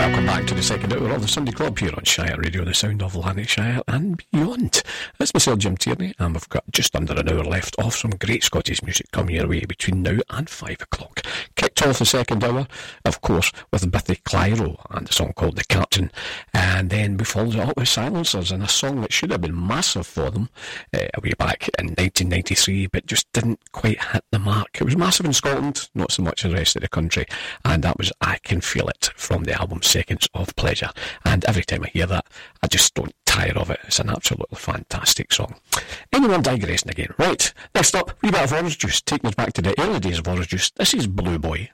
Welcome back to the second hour of the Sunday Club here on Shire Radio, the sound of Lanarkshire and beyond. It's myself, Jim Tierney, and we've got just under an hour left of some great Scottish music coming your way between now and 5 o'clock. Kicked off the second hour, of course, with Bithy Clyro and a song called The Captain, and then we followed it up with Silencers and a song that should have been massive for them way back in 1993, but just didn't quite hit the mark. It was massive in Scotland, not so much in the rest of the country, and that was I Can Feel It from the album Seconds of Pleasure. And every time I hear that, I just don't tire of it. It's an absolutely fantastic song. Anyway, I'm digressing again. Right, next up, wee bit of Orange Juice, taking us back to the early days of Orange Juice. This is Blue Boy.